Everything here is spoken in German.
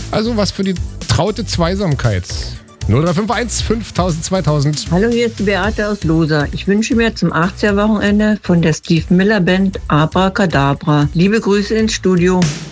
Also was für die traute Zweisamkeit. 0351 5000 2000. Hallo, hier ist die Beate aus Losa. Ich wünsche mir zum 80er-Wochenende von der Steve Miller Band Abracadabra. Liebe Grüße ins Studio.